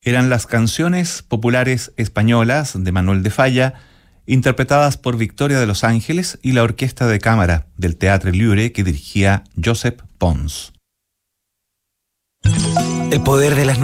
Eran las canciones populares españolas de Manuel de Falla, interpretadas por Victoria de los Ángeles y la orquesta de cámara del Teatre Libre que dirigía Josep Pons. El poder de las